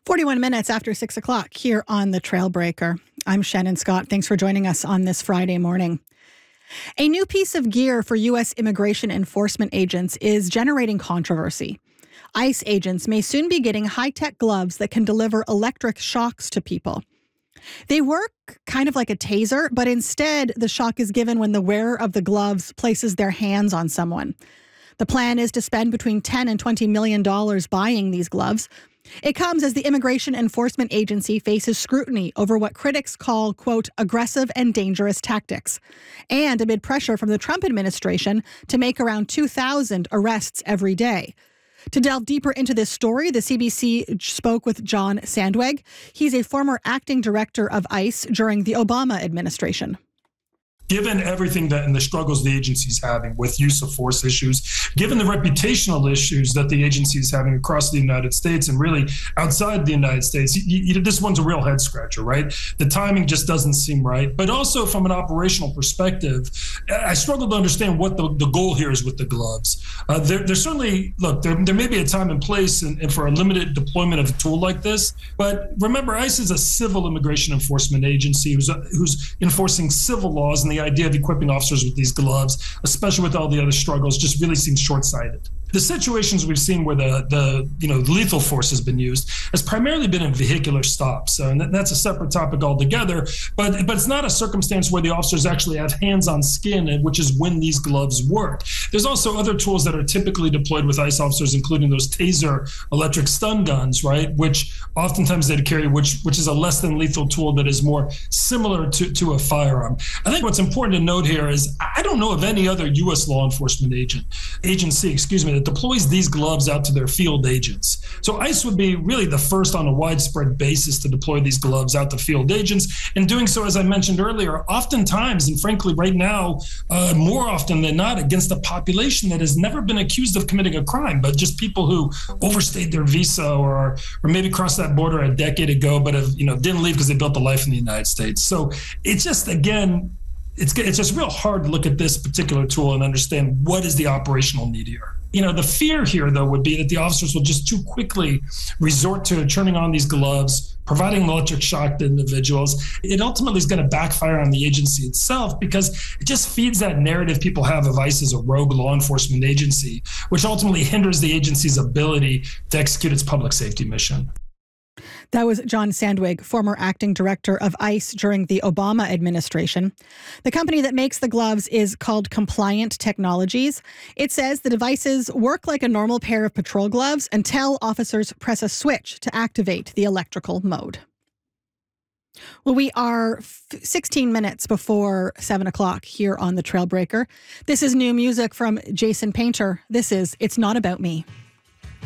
41 minutes after 6 o'clock here on the Trailbreaker. I'm Shannon Scott. Thanks for joining us on this Friday morning. A new piece of gear for U.S. immigration enforcement agents is generating controversy. ICE agents may soon be getting high-tech gloves that can deliver electric shocks to people. They work kind of like a taser, but instead the shock is given when the wearer of the gloves places their hands on someone. The plan is to spend between $10 and $20 million buying these gloves. It comes as the Immigration Enforcement Agency faces scrutiny over what critics call, quote, aggressive and dangerous tactics, and amid pressure from the Trump administration to make around 2,000 arrests every day. To delve deeper into this story, the CBC spoke with John Sandweg. He's a former acting director of ICE during the Obama administration. Given everything that and the struggles the agency is having with use of force issues, given the reputational issues that the agency is having across the United States and really outside the United States, this one's a real head scratcher, right? The timing just doesn't seem right. But also from an operational perspective, I struggle to understand what the goal here is with the gloves. There's certainly, look, there may be a time and place and for a limited deployment of a tool like this. But remember, ICE is a civil immigration enforcement agency who's enforcing civil laws, and the idea of equipping officers with these gloves, especially with all the other struggles, just really seems short-sighted. The situations we've seen where the lethal force has been used has primarily been in vehicular stops, and that's a separate topic altogether. But it's not a circumstance where the officers actually have hands-on skin, which is when these gloves work. There's also other tools that are typically deployed with ICE officers, including those taser electric stun guns, right? Which oftentimes they carry, which is a less than lethal tool that is more similar to a firearm. I think what's important to note here is I don't know of any other U.S. law enforcement agency, that deploys these gloves out to their field agents. So ICE would be really the first on a widespread basis to deploy these gloves out to field agents. And doing so, as I mentioned earlier, oftentimes, and frankly right now, more often than not, against a population that has never been accused of committing a crime, but just people who overstayed their visa or maybe crossed that border a decade ago, but have, didn't leave because they built a life in the United States. So it's just, again, it's just real hard to look at this particular tool and understand what is the operational need here. The fear here, though, would be that the officers will just too quickly resort to turning on these gloves, providing electric shock to individuals. It ultimately is going to backfire on the agency itself because it just feeds that narrative people have of ICE as a rogue law enforcement agency, which ultimately hinders the agency's ability to execute its public safety mission. That was John Sandweg, former acting director of ICE during the Obama administration. The company that makes the gloves is called Compliant Technologies. It says the devices work like a normal pair of patrol gloves until officers press a switch to activate the electrical mode. Well, we are 16 minutes before 7 o'clock here on the Trailbreaker. This is new music from Jason Painter. This is It's Not About Me.